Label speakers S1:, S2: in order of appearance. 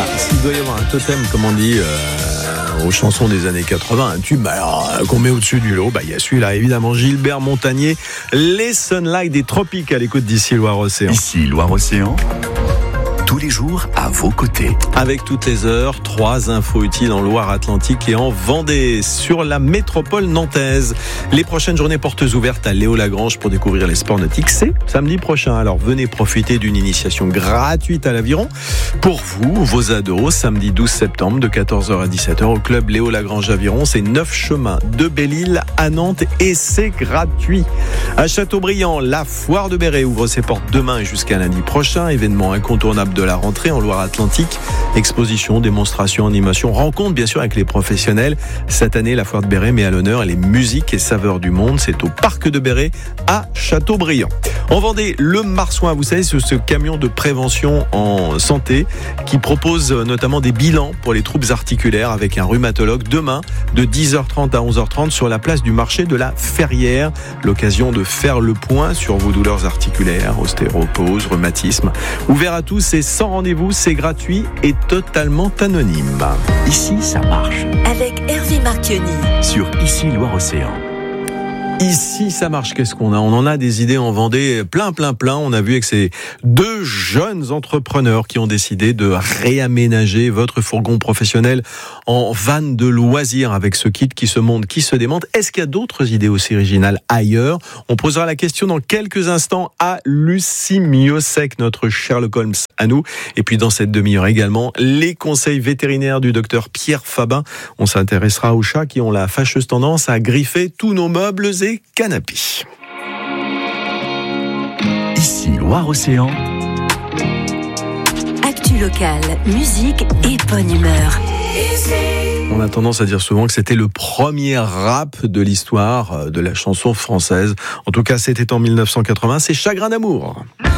S1: S'il doit y avoir un totem, comme on dit, aux chansons des années 80, un tube qu'on met au-dessus du lot, il y a celui-là, évidemment, Gilbert Montagné, les Sunlight des Tropiques à l'écoute d'ici Loire-Océan.
S2: Ici Loire-Océan, tous les jours à vos côtés.
S1: Avec toutes les heures, 3 infos utiles en Loire-Atlantique et en Vendée, sur la métropole nantaise. Les prochaines journées portes ouvertes à Léo-Lagrange pour découvrir les sports nautiques, c'est samedi prochain. Alors venez profiter d'une initiation gratuite à l'aviron pour vous, vos ados, samedi 12 septembre de 14h à 17h au club Léo-Lagrange Aviron. C'est 9 chemins de Belle-Île à Nantes et c'est gratuit. À Châteaubriand, la foire de Béret ouvre ses portes demain et jusqu'à lundi prochain. Événement incontournable de la rentrée en Loire-Atlantique. Exposition, démonstration, animation, rencontre bien sûr avec les professionnels. Cette année, la foire de Béret met à l'honneur les musiques et saveurs du monde. C'est au parc de Béret à Châteaubriand. En Vendée, le Marsouin, vous savez, c'est ce camion de prévention en santé qui propose notamment des bilans pour les troubles articulaires avec un rhumatologue demain de 10h30 à 11h30 sur la place du marché de la Ferrière. L'occasion de faire le point sur vos douleurs articulaires, ostéoporose, rhumatisme. Ouvert à tous et sans rendez-vous, c'est gratuit et totalement anonyme.
S2: Ici, ça marche.
S3: Avec Hervé Marchionni.
S2: Sur Ici Loire-Océan.
S1: Ici, ça marche. Qu'est-ce qu'on a ? On en a des idées en Vendée, plein. On a vu avec ces 2 jeunes entrepreneurs qui ont décidé de réaménager votre fourgon professionnel en van de loisirs avec ce kit qui se monte, qui se démonte. Est-ce qu'il y a d'autres idées aussi originales ailleurs ? On posera la question dans quelques instants à Lucie Miosek, notre Sherlock Holmes à nous. Et puis dans cette demi-heure également, les conseils vétérinaires du docteur Pierre Fabin. On s'intéressera aux chats qui ont la fâcheuse tendance à griffer tous nos meubles et canapés.
S2: Ici Loire-Océan.
S3: Actu locale, musique et bonne humeur.
S1: On a tendance à dire souvent que c'était le premier rap de l'histoire de la chanson française. En tout cas, c'était en 1980. C'est Chagrin d'amour.